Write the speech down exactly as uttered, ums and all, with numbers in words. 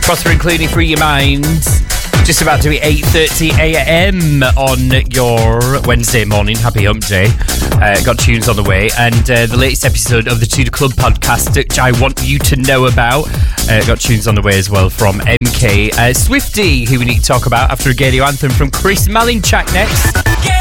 Prospering Clooney, Free Your Mind. Just about to be eight thirty a.m. on your Wednesday morning. Happy Hump Day. Uh, got tunes on the way. And uh, the latest episode of the Tudor Club podcast, which I want you to know about. Uh, got tunes on the way as well from M K. Uh, Swifty, who we need to talk about after a Gadio anthem from Chris Malinchak next.